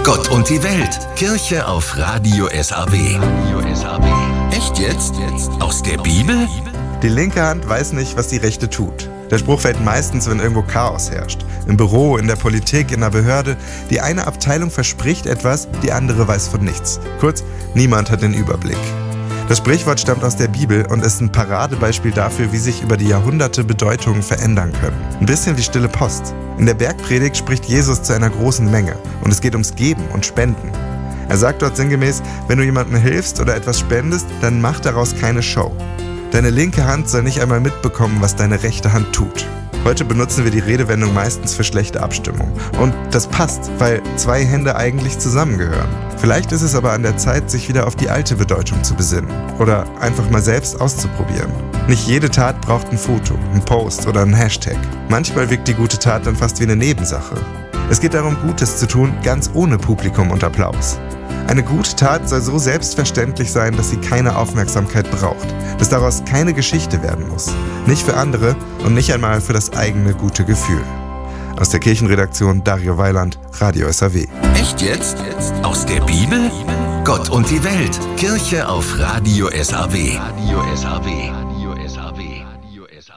Gott und die Welt. Kirche auf Radio SAW. Echt jetzt? Aus der Bibel? Die linke Hand weiß nicht, was die rechte tut. Der Spruch fällt meistens, wenn irgendwo Chaos herrscht. Im Büro, in der Politik, in der Behörde. Die eine Abteilung verspricht etwas, die andere weiß von nichts. Kurz, niemand hat den Überblick. Das Sprichwort stammt aus der Bibel und ist ein Paradebeispiel dafür, wie sich über die Jahrhunderte Bedeutungen verändern können. Ein bisschen wie stille Post. In der Bergpredigt spricht Jesus zu einer großen Menge und es geht ums Geben und Spenden. Er sagt dort sinngemäß, wenn du jemandem hilfst oder etwas spendest, dann mach daraus keine Show. Deine linke Hand soll nicht einmal mitbekommen, was deine rechte Hand tut. Heute benutzen wir die Redewendung meistens für schlechte Abstimmung. Und das passt, weil zwei Hände eigentlich zusammengehören. Vielleicht ist es aber an der Zeit, sich wieder auf die alte Bedeutung zu besinnen. Oder einfach mal selbst auszuprobieren. Nicht jede Tat braucht ein Foto, ein Post oder einen Hashtag. Manchmal wirkt die gute Tat dann fast wie eine Nebensache. Es geht darum, Gutes zu tun, ganz ohne Publikum und Applaus. Eine gute Tat soll so selbstverständlich sein, dass sie keine Aufmerksamkeit braucht, dass daraus keine Geschichte werden muss. Nicht für andere und nicht einmal für das eigene gute Gefühl. Aus der Kirchenredaktion Dario Weiland, Radio SAW. Echt jetzt? Aus der Bibel? Gott und die Welt. Kirche auf Radio SAW.